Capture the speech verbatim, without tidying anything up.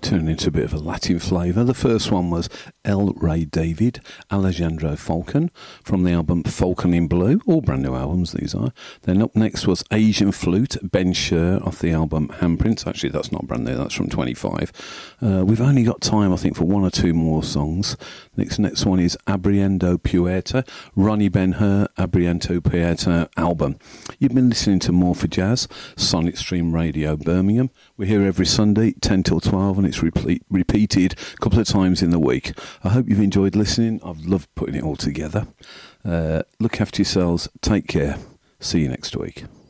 Turning into a bit of a Latin flavour. The first one was El Ray David, Alejandro Falcon, from the album Falcon in Blue. All brand new albums, these are. Then up next was Asian Flute, Ben Sher, off the album Handprints. Actually, that's not brand new, that's from twenty-five. Uh, we've only got time, I think, for one or two more songs. Next next one is Abriendo Puerta, Ronnie Ben-Hur, Abriendo Puerta album. You've been listening to More for Jazz, Sonic Stream Radio Birmingham. We're here every Sunday, ten till twelve, and it's repeat, repeated a couple of times in the week. I hope you've enjoyed listening. I've loved putting it all together. Uh, look after yourselves. Take care. See you next week.